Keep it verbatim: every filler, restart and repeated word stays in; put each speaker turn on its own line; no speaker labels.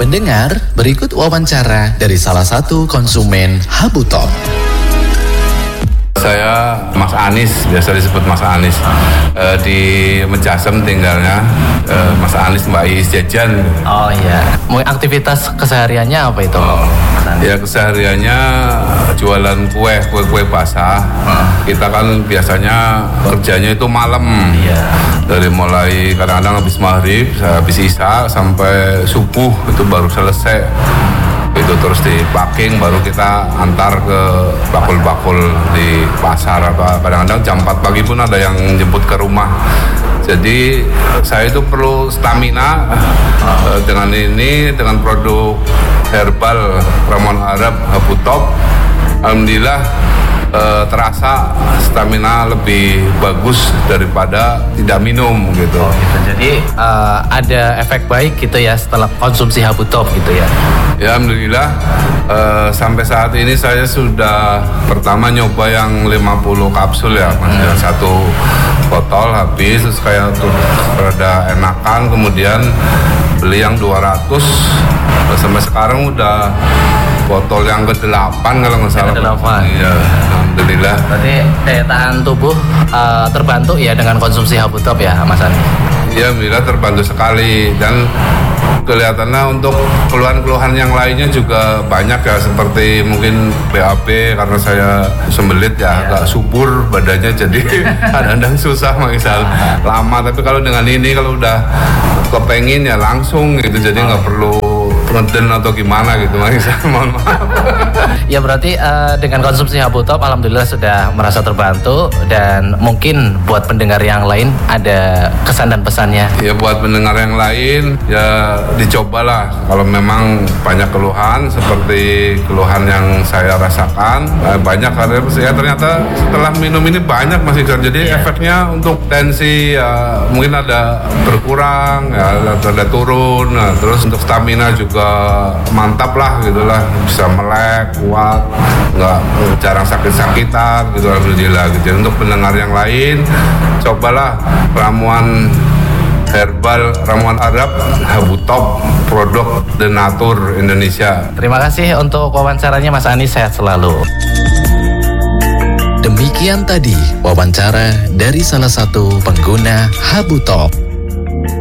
Pendengar, berikut wawancara dari salah satu konsumen Habu Top.
Saya Mas Anis, biasa disebut Mas Anis. E, di Mejasem tinggalnya. E, Mas Anis Mbak Is jajan.
Oh iya. Mungkin aktivitas kesehariannya apa itu?
Oh, ya kesehariannya jualan kue, kue-kue basah. Hmm. Kita kan biasanya kerjanya itu malam.
Iya.
Dari mulai kadang-kadang habis maghrib, habis isya sampai subuh itu baru selesai. Itu terus di packing, baru kita antar ke bakul-bakul di pasar, apa kadang-kadang jam empat pagi pun ada yang jemput ke rumah. Jadi saya itu perlu stamina. uh, dengan ini, dengan produk herbal ramuan Arab Habu Top, alhamdulillah uh, terasa stamina lebih bagus daripada tidak minum gitu.
Oh, gitu. Jadi uh, ada efek baik gitu ya setelah konsumsi Habu Top gitu ya.
Ya alhamdulillah uh, sampai saat ini saya sudah pertama nyoba yang lima puluh kapsul ya, Mas. Hmm. Satu botol habis, terus kayak tuh rada enakan, kemudian beli yang dua ratus, sampai sekarang udah botol yang ke delapan kalau nggak salah.
Ke delapan.
Iya, alhamdulillah.
Berarti daya tahan tubuh uh, terbantu ya dengan konsumsi Habu Top ya, Mas Ani?
Iya, alhamdulillah terbantu sekali, dan kelihatannya untuk keluhan-keluhan yang lainnya juga banyak ya, seperti mungkin B A B karena saya sembelit ya, agak subur badannya, jadi kadang-kadang susah misal lama, tapi kalau dengan ini kalau udah kepengin ya langsung gitu, jadi nggak perlu ngeden atau gimana gitu, Mas. Mohon maaf.
Ya berarti uh, dengan konsumsi Habu Top alhamdulillah sudah merasa terbantu, dan mungkin buat pendengar yang lain ada kesan dan pesannya.
Ya buat pendengar yang lain ya dicobalah kalau memang banyak keluhan seperti keluhan yang saya rasakan. Nah, banyak karena saya ternyata setelah minum ini banyak Mas Iksan, jadi yeah. efeknya untuk tensi ya mungkin ada berkurang ya, ada turun. Nah, terus untuk stamina juga mantap lah gitulah, bisa melek, kuat, nggak jarang sakit-sakitan gitu, alhamdulillah gitu. Jadi untuk pendengar yang lain, cobalah ramuan herbal ramuan Arab Habu Top, produk The Nature Indonesia.
Terima kasih untuk wawancaranya Mas Anis, sehat selalu.
Demikian tadi wawancara dari salah satu pengguna Habu Top.